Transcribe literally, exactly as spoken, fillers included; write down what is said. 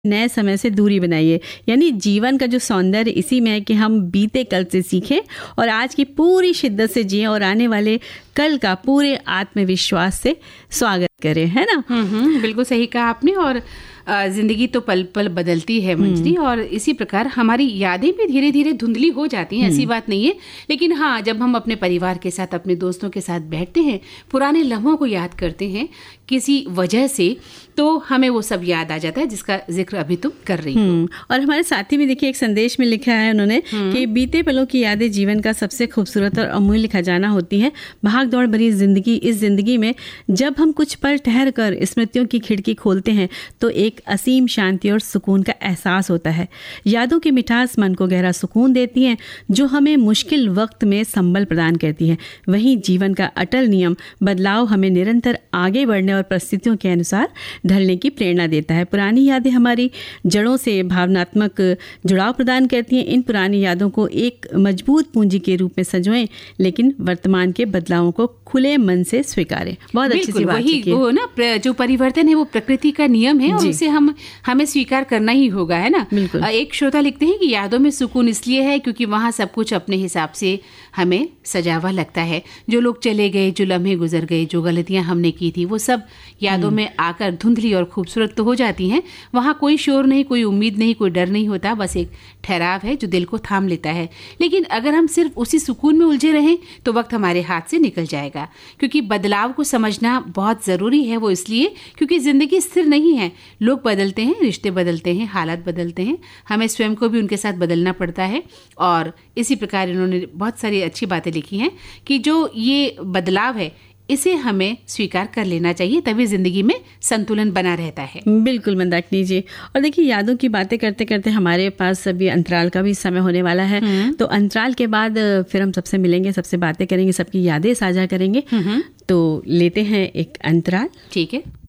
नए समय से दूरी बनाइए। यानी जीवन का जो सौंदर्य इसी में है कि हम बीते कल से सीखें और आज की पूरी शिद्दत से जिएं और आने वाले कल का पूरे आत्मविश्वास से स्वागत करें, है ना? हम्म बिल्कुल सही कहा आपने। और जिंदगी तो पल पल बदलती है मंजरी, और इसी प्रकार हमारी यादें भी धीरे धीरे धुंधली हो जाती हैं, ऐसी बात नहीं है। लेकिन हाँ, जब हम अपने परिवार के साथ, अपने दोस्तों के साथ बैठते हैं, पुराने लम्हों को याद करते हैं किसी वजह से, तो हमें वो सब याद आ जाता है जिसका जिक्र अभी तुम कर रही हो। और हमारे साथी में देखिए एक संदेश में लिखा है उन्होंने कि बीते पलों की यादें जीवन का सबसे खूबसूरत और अमूल्य खजाना होती है। भाग दौड़ भरी जिंदगी इस जिंदगी में जब हम कुछ पल ठहर कर स्मृतियों की खिड़की खोलते हैं तो एक असीम शांति और सुकून का एहसास होता है। यादों की मिठास मन को गहरा सुकून देती है जो हमें मुश्किल वक्त में संबल प्रदान करती है। वहीं जीवन का अटल नियम बदलाव हमें निरंतर आगे बढ़ने और परिस्थितियों के अनुसार ढलने की प्रेरणा देता है। पुरानी यादें हमारी जड़ों से भावनात्मक जुड़ाव प्रदान करती हैं। इन पुरानी यादों को एक मजबूत पूंजी के रूप में सजोएं, लेकिन वर्तमान के बदलावों को खुले मन से स्वीकारें। बहुत अच्छी सी बात है। वही वो ना, जो परिवर्तन है वो प्रकृति का नियम है और उसे हम हमें स्वीकार करना ही होगा, है ना? बिल्कुल। एक श्रोता लिखते हैं कि यादों में सुकून इसलिए है क्योंकि वहाँ सब कुछ अपने हिसाब से हमें सजावा लगता है। जो लोग चले गए, जो लम्हे गुजर गए, जो गलतियां हमने की थी, वो सब यादों में आकर धुंधली और खूबसूरत तो हो जाती हैं। वहाँ कोई शोर नहीं, कोई उम्मीद नहीं, कोई डर नहीं होता, बस एक ठहराव है जो दिल को थाम लेता है। लेकिन अगर हम सिर्फ उसी सुकून में उलझे रहें तो वक्त हमारे हाथ से निकल जाएगा। क्योंकि बदलाव को समझना बहुत ज़रूरी है। वो इसलिए क्योंकि ज़िंदगी स्थिर नहीं है। लोग बदलते हैं, रिश्ते बदलते हैं, हालात बदलते हैं, हमें स्वयं को भी उनके साथ बदलना पड़ता है। और इसी प्रकार इन्होंने बहुत सारी अच्छी बातें लिखी हैं कि जो ये बदलाव है इसे हमें स्वीकार कर लेना चाहिए, तभी जिंदगी में संतुलन बना रहता है। बिल्कुल मंदाकिनी जी। और देखिए, यादों की बातें करते करते हमारे पास अभी अंतराल का भी समय होने वाला है। तो अंतराल के बाद फिर हम सबसे मिलेंगे, सबसे बातें करेंगे, सबकी यादें साझा करेंगे। तो लेते हैं एक अंतराल। ठीक है।